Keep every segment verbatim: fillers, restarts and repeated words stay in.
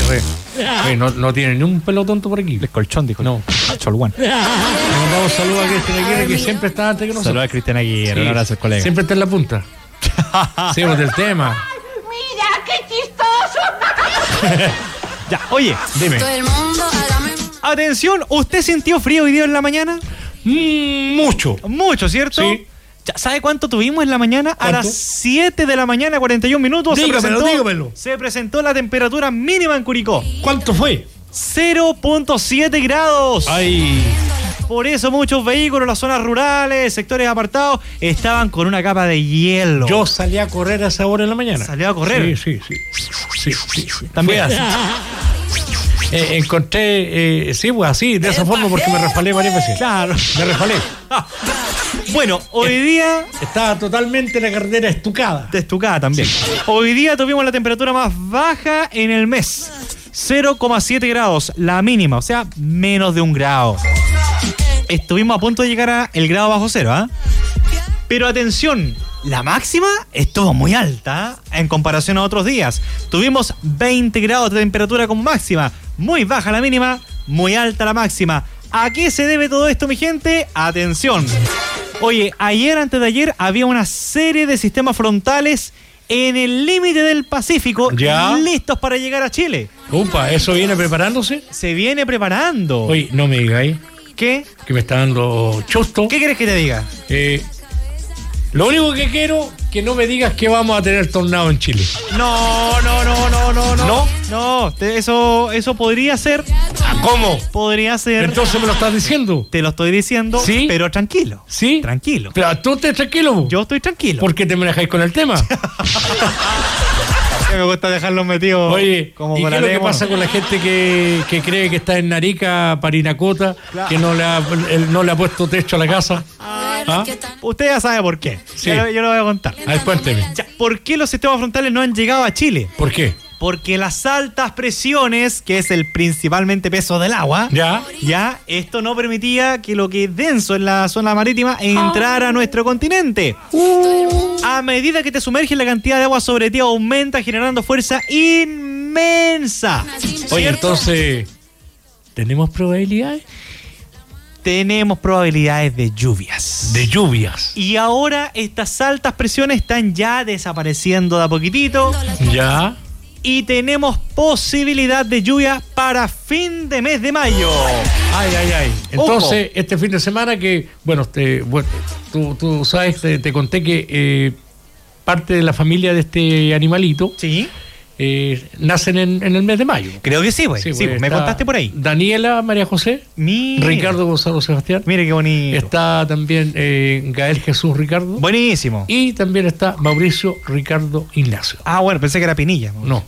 re. Oye, no, no tiene ni un pelo tonto por aquí. El colchón, dijo. No. Cholguán. Le mandamos saludos a Cristian Aguirre, que siempre está antes que nosotros. Saludos a Cristian Aguirre, Sí, un abrazo al colega. Siempre está en la punta. Seguimos del tema. ¡Mira, qué chistoso! Ya, oye, Dime. Todo el mundo, hágame. atención, ¿usted sintió frío hoy día en la mañana? Mm, mucho. Mucho, ¿cierto? Sí. Ya, ¿sabe cuánto tuvimos en la mañana? A ¿Cuánto? las siete de la mañana, cuarenta y un minutos. Dígamelo, se presentó, dígamelo. Se presentó la temperatura mínima en Curicó. ¿Cuánto fue? cero punto siete grados. Ay. Por eso muchos vehículos en las zonas rurales, sectores apartados, estaban con una capa de hielo. Yo salí a correr a esa hora en la mañana. ¿Salió a correr? Sí, sí, sí. Sí, sí, sí. También. Fue así. Eh, encontré, eh, sí, pues así, de esa forma, porque me resbalé varias veces. Claro. Me resbalé. Bueno, hoy día... Estaba totalmente la carretera estucada. Destucada también. Hoy día tuvimos la temperatura más baja en el mes. cero coma siete grados, la mínima, o sea, menos de un grado. Estuvimos a punto de llegar a el grado bajo cero, ¿ah? ¿eh? Pero atención, la máxima estuvo muy alta, ¿eh? En comparación a otros días. Tuvimos veinte grados de temperatura como máxima, muy baja la mínima, muy alta la máxima. ¿A qué se debe todo esto, mi gente? Atención. Oye, ayer, antes de ayer, había una serie de sistemas frontales en el límite del Pacífico, ¿Ya? listos para llegar a Chile. Upa, ¿eso viene preparándose? Se viene preparando. Oye, no me digáis ¿Qué? que me está dando chusto. ¿Qué quieres que te diga? Eh, lo único que quiero, que no me digas que vamos a tener tornado en Chile. No, no, no, no, no, no. ¿No? No, te- eso, eso podría ser. ¿Ah, cómo? Podría ser. Entonces me lo estás diciendo. Te lo estoy diciendo, ¿Sí? pero tranquilo. ¿Sí? Tranquilo. Pero tú estés tranquilo, vos. Yo estoy tranquilo. ¿Por qué te manejáis con el tema? Me gusta dejarlos metidos. Oye, como ¿y con qué es lo que anémono. pasa con la gente que, que cree que está en Narica, Parinacota, Claro. que no le, ha, él no le ha puesto techo a la casa? ¿Ah? Usted ya sabe por qué. Sí. Yo, lo- yo lo voy a contar. A ver, cuénteme. Ya, ¿por qué los sistemas frontales no han llegado a Chile? ¿Por qué? Porque las altas presiones, que es el principalmente peso del agua, ¿Ya? ya esto no permitía que lo que es denso en la zona marítima entrara a nuestro continente. A medida que te sumerges, la cantidad de agua sobre ti aumenta, generando fuerza inmensa. Oye, entonces, ¿tenemos probabilidades? Tenemos probabilidades de lluvias. De lluvias. Y ahora estas altas presiones están ya desapareciendo de a poquitito. ¿Ya? Y tenemos posibilidad de lluvia para fin de mes de mayo. Ay, ay, ay. Entonces, este fin de semana que, bueno, te, bueno tú, tú sabes, te, te conté que eh, parte de la familia de este animalito Sí. eh, nacen en, en el mes de mayo. Creo que sí, güey. Sí, pues, me está contaste por ahí. Daniela, María José, Mira. Ricardo Gonzalo Sebastián. Mire qué bonito. Está también eh, Gael Jesús Ricardo. Buenísimo. Y también está Mauricio Ricardo Ignacio. Ah, bueno, pensé que era Pinilla. No,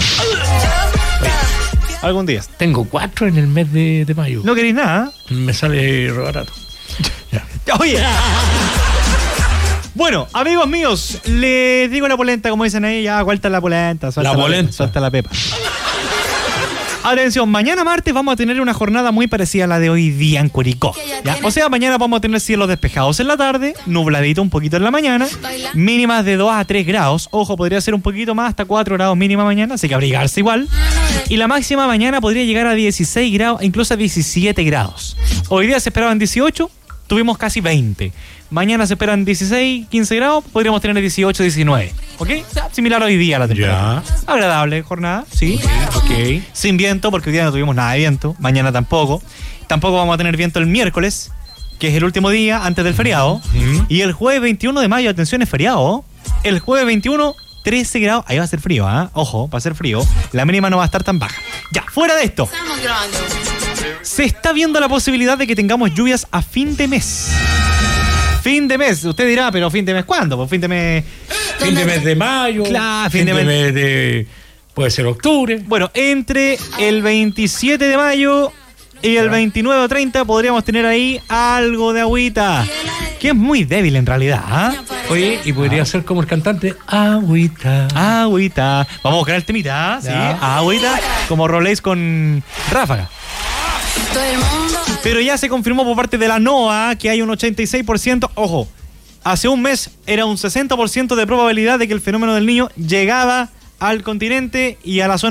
Algún día. tengo cuatro en el mes de, de mayo. No queréis nada. Me sale re barato. Ya. Oye. Bueno, amigos míos, les digo la polenta, como dicen ahí, ya, vuelta la polenta. Suelta La la polenta. pepa, suelta la pepa. Atención, mañana martes vamos a tener una jornada muy parecida a la de hoy día en Curicó, ¿ya? O sea, mañana vamos a tener cielos despejados en la tarde, nubladito un poquito en la mañana, mínimas de dos a tres grados. Ojo, podría ser un poquito más, hasta cuatro grados mínima mañana, así que abrigarse igual. Y la máxima mañana podría llegar a dieciséis grados, incluso a diecisiete grados. Hoy día se esperaban dieciocho, tuvimos casi veinte. Mañana se esperan dieciséis, quince grados, podríamos tener dieciocho, diecinueve. ¿Ok? O sea, similar hoy día a la temperatura. Ya. Agradable jornada, sí. Ok. Sin viento, porque hoy día no tuvimos nada de viento. Mañana tampoco. Tampoco vamos a tener viento el miércoles, que es el último día antes del feriado. Ujú. Y el jueves veintiuno de mayo, atención, es feriado. El jueves veintiuno, trece grados. Ahí va a ser frío, ¿ah? Ojo, va a ser frío. La mínima no va a estar tan baja. Ya, fuera de esto. Estamos grabando. Se está viendo la posibilidad de que tengamos lluvias a fin de mes. Fin de mes. Usted dirá, pero fin de mes, ¿cuándo? Pues fin de mes... Fin de mes de mayo. Claro, fin, de, mes de. Puede ser octubre. Bueno, entre el veintisiete de mayo y el veintinueve o treinta podríamos tener ahí algo de agüita, que es muy débil en realidad, ¿ah? Oye, y podría ser como el cantante Agüita. Agüita. Vamos a buscar el temita, ¿ah? ¿Sí? Ya. Agüita, como roléis con Ráfaga. Todo el mundo. Pero ya se confirmó por parte de la NOAA que hay un ochenta y seis por ciento, ojo, hace un mes era un sesenta por ciento de probabilidad de que el fenómeno del Niño llegaba al continente y a la zona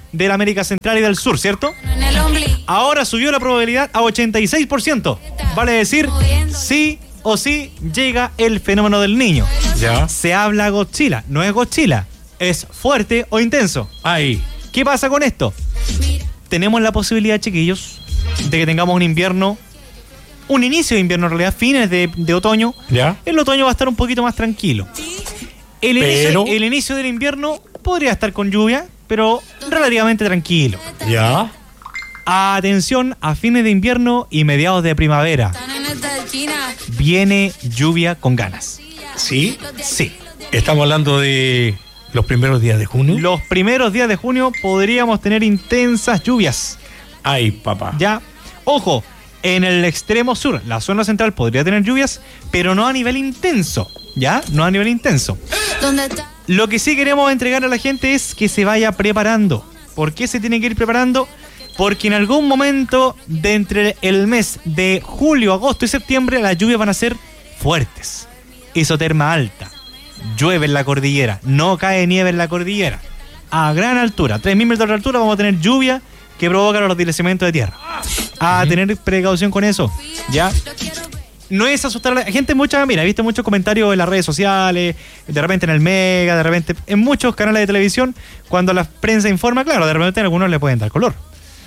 de la América Central y del Sur, ¿cierto? En el ombligo. Ahora subió la probabilidad a ochenta y seis por ciento. Vale decir, sí o sí llega el fenómeno del Niño. Ya. Se habla Godzilla, no es Godzilla, es fuerte o intenso. Ahí. ¿Qué pasa con esto? Tenemos la posibilidad, chiquillos, de que tengamos un invierno, un inicio de invierno en realidad, fines de, de otoño. Ya. El otoño va a estar un poquito más tranquilo. El, Pero- inicio, el inicio del invierno podría estar con lluvia, pero relativamente tranquilo. Ya. Atención, a fines de invierno y mediados de primavera. Están en esta China. Viene lluvia con ganas. Sí. Sí. Estamos hablando de los primeros días de junio. Los primeros días de junio podríamos tener intensas lluvias. Ay, papá. Ya, ojo, en el extremo sur, la zona central podría tener lluvias, pero no a nivel intenso. ¿Ya? No a nivel intenso. ¿Dónde está? Lo que sí queremos entregar a la gente es que se vaya preparando. ¿Por qué se tiene que ir preparando? Porque en algún momento de entre el mes de julio, agosto y septiembre las lluvias van a ser fuertes. Isoterma alta. Llueve en la cordillera. No cae nieve en la cordillera. A gran altura, tres mil metros de altura, vamos a tener lluvia que provoca los deslizamientos de tierra. A tener precaución con eso. ¿Ya? No es asustar a la gente. Mucha, mira, he visto muchos comentarios en las redes sociales, de repente en el Mega, de repente en muchos canales de televisión, cuando la prensa informa, claro, de repente a algunos le pueden dar color.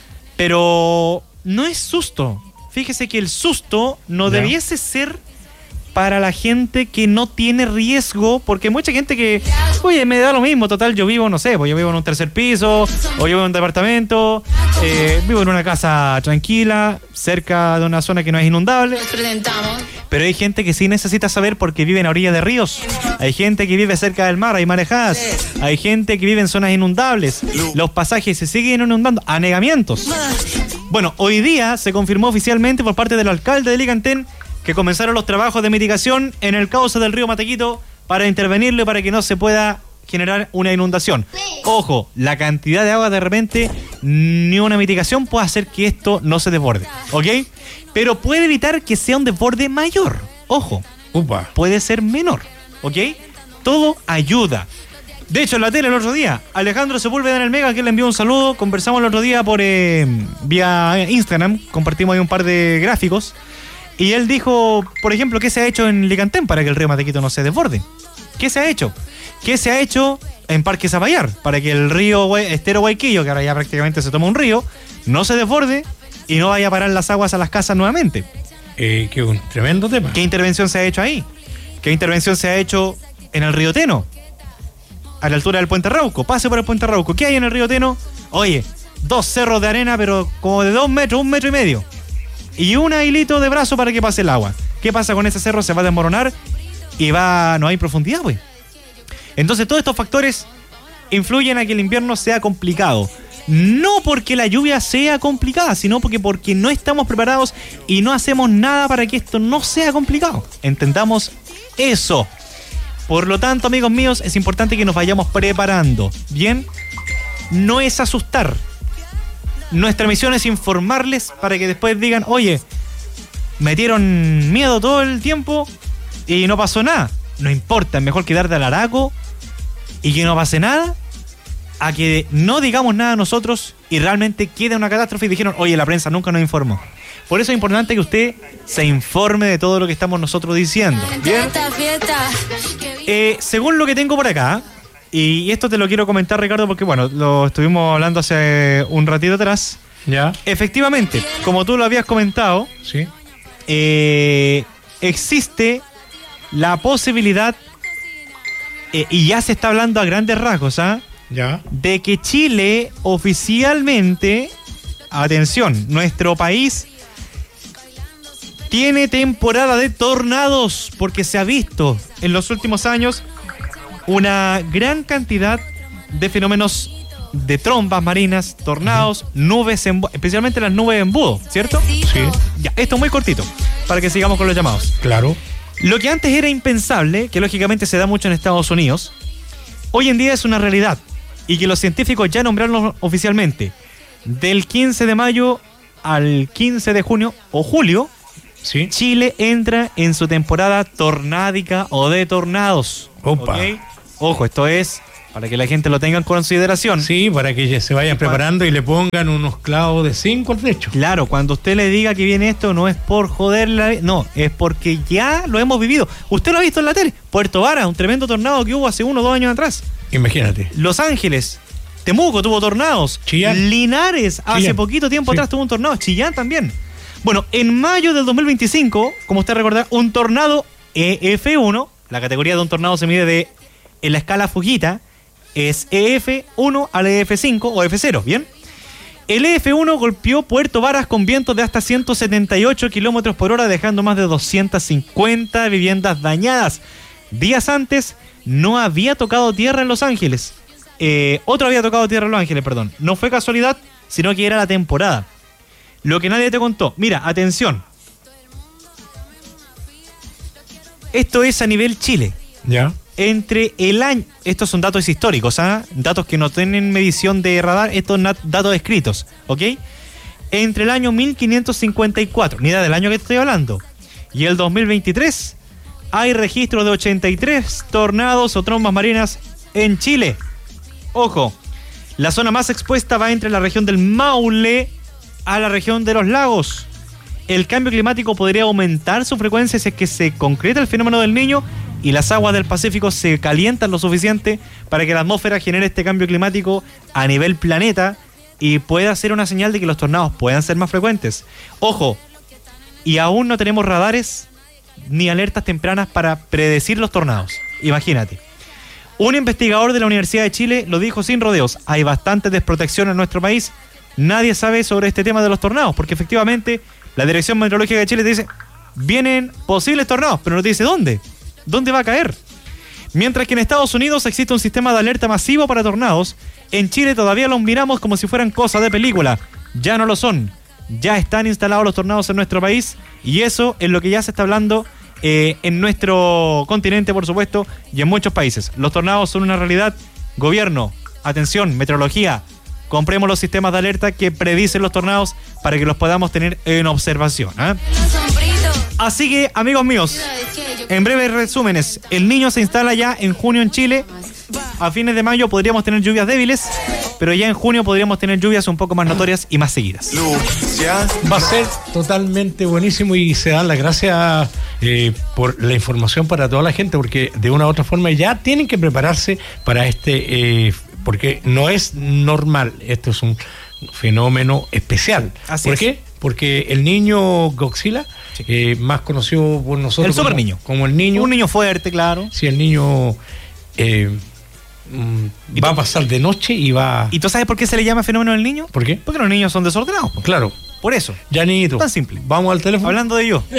Pero no es susto. Fíjese que el susto no Ya. debiese ser para la gente que no tiene riesgo, porque hay mucha gente que, oye, me da lo mismo, total, yo vivo, no sé, pues yo vivo en un tercer piso, o yo vivo en un departamento, eh, vivo en una casa tranquila, cerca de una zona que no es inundable. Nos presentamos. Pero hay gente que sí necesita saber porque vive en orillas de ríos. Hay gente que vive cerca del mar, hay marejadas. Hay gente que vive en zonas inundables. Los pasajes se siguen inundando. Anegamientos. Bueno, hoy día se confirmó oficialmente por parte del alcalde de Licantén que comenzaron los trabajos de mitigación en el cauce del río Matequito para intervenirle para que no se pueda generar una inundación. Ojo, la cantidad de agua de repente, ni una mitigación puede hacer que esto no se desborde, ¿ok? Pero puede evitar que sea un desborde mayor. Ojo, Upa. puede ser menor, ¿ok? Todo ayuda. De hecho, en la tele el otro día, Alejandro Sepúlveda en el Mega, que le envió un saludo, conversamos el otro día por eh, vía Instagram, compartimos ahí un par de gráficos, y él dijo, por ejemplo, ¿qué se ha hecho en Licantén para que el río Matequito no se desborde? ¿Qué se ha hecho? ¿Qué se ha hecho en Parque Zapallar para que el río Guay- Estero Guayquillo, que ahora ya prácticamente se toma un río, no se desborde y no vaya a parar las aguas a las casas nuevamente? Eh, que un tremendo tema. ¿Qué intervención se ha hecho ahí? ¿Qué intervención se ha hecho en el río Teno? A la altura del Puente Rauco. Pase por el Puente Rauco. ¿Qué hay en el río Teno? Oye, dos cerros de arena, pero como de dos metros, un metro y medio. Y un hilito de brazo para que pase el agua. ¿Qué pasa con ese cerro? Se va a desmoronar y va, no hay profundidad, pues. Entonces todos estos factores influyen a que el invierno sea complicado. No porque la lluvia sea complicada, sino porque, porque no estamos preparados y no hacemos nada para que esto no sea complicado. Entendamos eso. Por lo tanto, amigos míos, es importante que nos vayamos preparando. ¿Bien? No es asustar. Nuestra misión es informarles para que después digan, oye, metieron miedo todo el tiempo y no pasó nada. No importa, es mejor quedar de alaraco y que no pase nada a que no digamos nada nosotros y realmente quede una catástrofe y dijeron, oye, la prensa nunca nos informó. Por eso es importante que usted se informe de todo lo que estamos nosotros diciendo. ¿Bien? Esta fiesta. Eh, según lo que tengo por acá, y esto te lo quiero comentar, Ricardo, porque bueno, lo estuvimos hablando hace un ratito atrás. Ya. Efectivamente, como tú lo habías comentado, Sí. eh, existe la posibilidad, eh, y ya se está hablando a grandes rasgos, ¿ah? Ya. de que Chile oficialmente, atención, nuestro país tiene temporada de tornados, porque se ha visto en los últimos años una gran cantidad de fenómenos de trombas marinas, tornados, nubes, embu- especialmente las nubes de embudo, ¿cierto? Sí. Ya, esto es muy cortito, para que sigamos con los llamados. Claro. Lo que antes era impensable, que lógicamente se da mucho en Estados Unidos, hoy en día es una realidad, y que los científicos ya nombraron oficialmente. Del quince de mayo al quince de junio o julio, Sí. Chile entra en su temporada tornádica o de tornados. Opa. ¿Ok? Ojo, esto es para que la gente lo tenga en consideración. Sí, para que ya se vayan preparando y le pongan unos clavos de cinco al techo. Claro, cuando usted le diga que viene esto, no es por joderla, no, es porque ya lo hemos vivido. Usted lo ha visto en la tele. Puerto Varas, un tremendo tornado que hubo hace uno o dos años atrás. Imagínate. Los Ángeles, Temuco tuvo tornados. Chillán. Linares, hace Chillán. poquito tiempo Sí. atrás tuvo un tornado. Chillán también. Bueno, en mayo del dos mil veinticinco, como usted recordará, un tornado E F uno, la categoría de un tornado se mide de en la escala Fujita, es E F uno al E F cinco o F cero, ¿bien? El E F uno golpeó Puerto Varas con vientos de hasta ciento setenta y ocho kilómetros por hora, dejando más de doscientas cincuenta viviendas dañadas. Días antes no había tocado tierra en Los Ángeles. Eh, otro había tocado tierra en Los Ángeles, perdón. No fue casualidad, sino que era la temporada. Lo que nadie te contó. Mira, atención. Esto es a nivel Chile. Ya. Entre el año... Estos son datos históricos, ¿ah? Datos que no tienen medición de radar, estos nat- datos escritos, ¿ok? Entre el año mil quinientos cincuenta y cuatro, ni idea del año que estoy hablando, y el dos mil veintitrés, hay registros de ochenta y tres tornados o trombas marinas en Chile. Ojo, la zona más expuesta va entre la región del Maule a la región de los lagos. El cambio climático podría aumentar su frecuencia si es que se concreta el fenómeno del Niño y las aguas del Pacífico se calientan lo suficiente para que la atmósfera genere este cambio climático a nivel planeta y pueda ser una señal de que los tornados puedan ser más frecuentes. Ojo, y aún no tenemos radares ni alertas tempranas para predecir los tornados. Imagínate. Un investigador de la Universidad de Chile lo dijo sin rodeos: hay bastante desprotección en nuestro país. Nadie sabe sobre este tema de los tornados, porque efectivamente la Dirección Meteorológica de Chile te dice, vienen posibles tornados, pero no te dice dónde. ¿Dónde va a caer? Mientras que en Estados Unidos existe un sistema de alerta masivo para tornados, en Chile todavía los miramos como si fueran cosas de película. Ya no lo son. Ya están instalados los tornados en nuestro país y eso es lo que ya se está hablando eh, en nuestro continente, por supuesto, y en muchos países. Los tornados son una realidad. Gobierno, atención, meteorología, compremos los sistemas de alerta que predicen los tornados para que los podamos tener en observación, ¿eh? Así que, amigos míos, en breves resúmenes, el Niño se instala ya en junio en Chile. A fines de mayo podríamos tener lluvias débiles, pero ya en junio podríamos tener lluvias un poco más notorias y más seguidas. Va a ser totalmente buenísimo y se dan las gracias eh, por la información para toda la gente, porque de una u otra forma ya tienen que prepararse para este, eh, porque no es normal, esto es un fenómeno especial. Así ¿Por es. qué? Porque el niño Godzilla, sí. eh, más conocido por nosotros El super como, niño. como el niño. Un niño fuerte, claro. Si el niño eh, mm, va a pasar de noche y va... ¿Y tú sabes por qué se le llama fenómeno del niño? ¿Por qué? Porque los niños son desordenados. po. Claro. Por eso. Janito. Tan simple. Vamos al teléfono. Hablando de yo.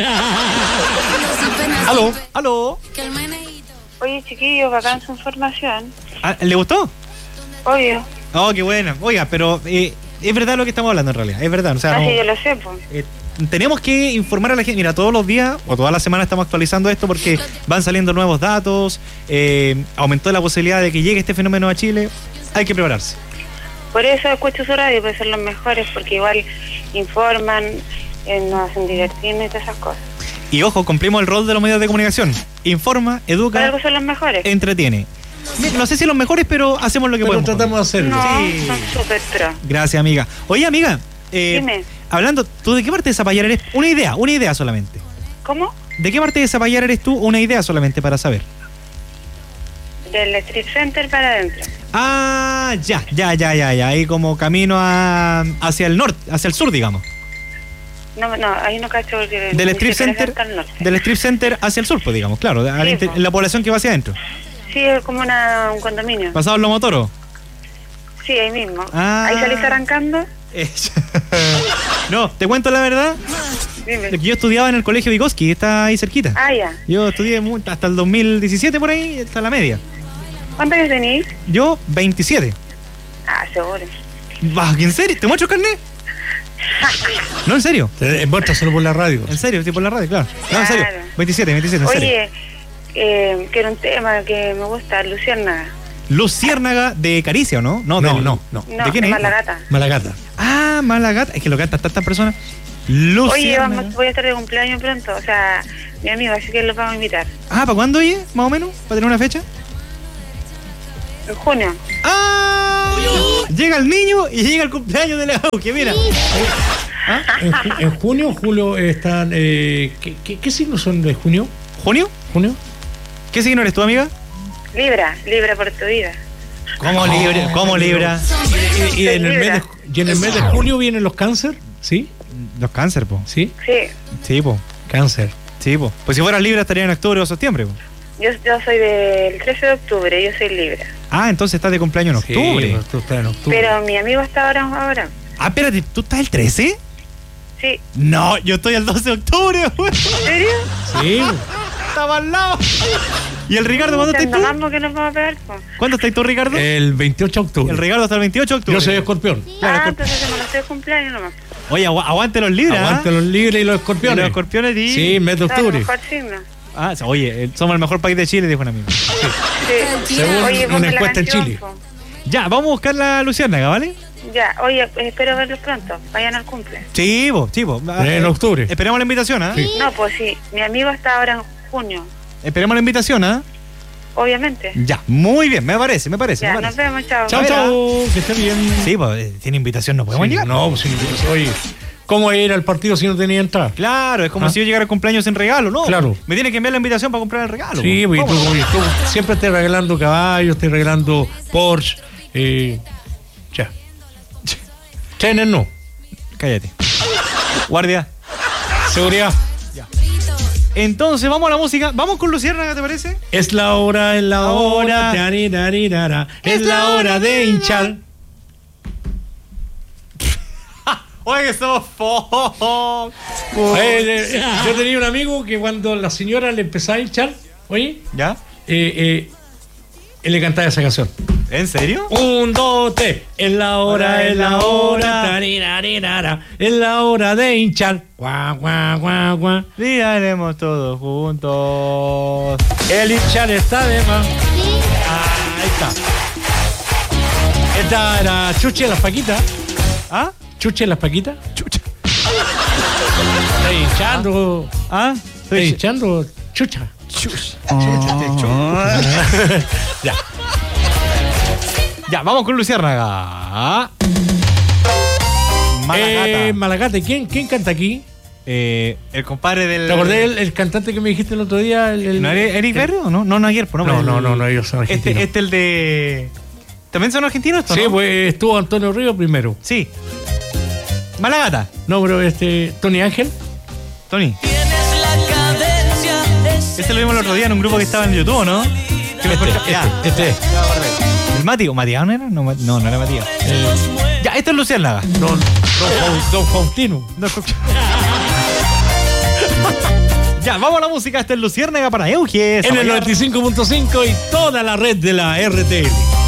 Aló. Aló. Oye, chiquillos, bacán su información. Ah, ¿le gustó? Obvio. Oh, qué buena. Oiga, pero eh, es verdad lo que estamos hablando en realidad. Es verdad. O sea, Ah, no- sí, yo lo sé, pues. Eh, tenemos que informar a la gente. Mira, todos los días o toda la semana estamos actualizando esto porque van saliendo nuevos datos, eh, aumentó la posibilidad de que llegue este fenómeno a Chile. Hay que prepararse. Por eso escucho su radio, pues son los mejores, porque igual informan, eh, nos hacen divertirnos y todas esas cosas. Y ojo, cumplimos el rol de los medios de comunicación. Informa, Por educa, algo son los mejores. entretiene. No sé si los mejores, pero hacemos lo que Pero podemos. tratamos de hacerlo. No, sí. son súper pro. Gracias, amiga. Oye, amiga, eh, Dime. hablando, ¿tú de qué parte de Zapallar eres? Una idea, una idea solamente. ¿Cómo? ¿De qué parte de Zapallar eres tú? Una idea solamente para saber. Del Street Center para adentro. Ah, ya, ya, ya, ya, ya. Ahí como camino a, hacia el norte, hacia el sur, digamos. No, no, ahí no cacho porque... Del ni Strip se Center, presenta al norte. del Strip Center hacia el sur, pues digamos, claro, de- al Sí, inter- pues. la población que va hacia adentro. Sí, es como una, un condominio. Pasado los motoros. Sí, ahí mismo. Ah. Ahí salís arrancando. Eh, no, te cuento la verdad. Dime. que Yo estudiaba en el colegio Vygotsky, que está ahí cerquita. Ah, ya. Yo estudié mu- hasta el dos mil diecisiete por ahí, hasta la media. ¿Cuántos años tenís? Yo, veintisiete. Ah, seguro. Bah, ¿en serio? ¿Te muestro el carnet? No, en serio. Eh, Muéstraselo por la radio. En serio, tipo en la radio, claro. No, en serio. Claro. veintisiete, veintisiete, en serio. Oye, eh, quiero un tema que me gusta, Luciérnaga. Luciérnaga de Caricia, ¿o no? No, No, del- no, no. No, ¿De quién de es? Malagata. Malagata. Ah, Malagata. Es que lo cantan tantas personas. Oye, Luciérnaga. vamos, voy a estar de cumpleaños pronto, o sea, mi amigo, así que lo vamos a invitar. Ah, ¿para cuándo, oye? Más o menos, para tener una fecha. En junio. ¡Ah! Llega el niño y llega el cumpleaños de la Euge, mira. ¿Ah? En, ju- en junio, julio están. Eh, ¿qué, qué, qué signos son de junio? ¿Junio? ¿Junio? ¿Qué signo eres tú, amiga? Libra, Libra por tu vida. ¿Cómo Libra? ¿Cómo Libra? Y, y en el mes de, Libra. y en el mes de julio vienen los cáncer, ¿sí? Los cáncer, po. ¿Sí? Sí, Sí, po. Cáncer. Sí, po. Pues si fueras Libra estaría en octubre o septiembre, po. yo, yo soy del trece de octubre, yo soy Libra. Ah, entonces estás de cumpleaños en octubre. Sí, tú estás en octubre. Pero mi amigo está ahora, ahora. Ah, espérate, ¿tú estás el trece? Sí, No, yo estoy el doce de octubre, güey. ¿en serio? Sí. Estaba al lado. ¿Y el Ricardo cuándo estás Tanto tú? mambo que nos vamos a pegar, po. ¿Cuándo estás tú, Ricardo? El veintiocho de octubre. El Ricardo hasta el veintiocho de octubre. Yo soy escorpión. Claro, Ah, escorp- entonces hacemos los tres cumpleaños nomás. Oye, agu- aguante los libres, ¿ah? Aguante los libres y los Y escorpiones. los escorpiones y... Sí, mes de Ah, el octubre. mejor signo. Ah, oye, eh, somos el mejor país de Chile, dijo un amigo. Sí. Según Oye, una ponme la encuesta en canción, Chile. po. Ya, vamos a buscar la luciérnaga, ¿vale? Ya, oye, espero verlos pronto. Vayan al cumple. Sí, po, sí, po. Ah, En eh, octubre. Esperemos la invitación, ¿ah? Sí. No, pues sí, mi amigo está ahora en junio, Esperemos la invitación, ¿ah? obviamente. Ya, muy bien, me parece, me parece. Ya, me nos parece. vemos, chao. Chao, A ver, chao. Que esté bien. Sí, pues, eh, sin invitación no podemos Sí, llegar. no, pues sin invitación. Oye, ¿cómo ir al partido si no tenía entrada? Claro, es como ¿Ah? si yo llegara al cumpleaños sin regalo, ¿no? Claro. Me tiene que enviar la invitación para comprar el regalo. Sí, po. pues y tú, ¿Cómo? oye, tú siempre estás regalando caballos, estás regalando Porsche. Eh, ya. Chenes no. Cállate. Guardia. Seguridad. Entonces, vamos a la música. Vamos con Luciérnaga, ¿te parece? Es la hora, es la hora. Ahora. Tarirarira. Es la hora de hinchar. Oye, que somos fo. Eh, eh, yo tenía un amigo que cuando la señora le empezaba a hinchar, oye, ¿Ya? eh, eh, él le cantaba esa canción. ¿En serio? Un, dos, tres. Es la hora, es la hora. Tarirarira. Es la hora de hinchar. Guau, guau, guau, guau. Diremos todos juntos. El hinchar está de más. Ah, ahí está. Esta era Chuche las Paquitas. ¿Ah? Chuche las Paquitas. Chucha. Está hinchando. ¿Ah? Está hinchando. Chucha. Chucha. Ya. Ya, vamos con Luciérnaga. Malagata. Eh, Malagate, ¿quién, ¿quién canta aquí? Eh, el compadre del. ¿Te acordás del el cantante que me dijiste el otro día? El, el- ¿No era Eric el- Berrio o no? No, no ayer, pues No, el- no, no, no, ellos son argentinos. Este, este el de. ¿También son argentinos estos? Sí, no? pues estuvo Antonio Río primero. Sí. Malagata. No, pero este, Tony Ángel. Tony. Este lo vimos el otro día en un grupo que estaba en YouTube, ¿no? Que Este, mejor- este, ya. este. ¿El Mati? ¿O Matías no era? No, Ma- no, no era Matías. Eh, Ya, este es Luciérnaga. don, don, Fau- don Faustino. No, escucha. Ya, vamos a la música. Este es Luciérnaga para Euge. En el noventa y cinco punto cinco y toda la red de la R T L.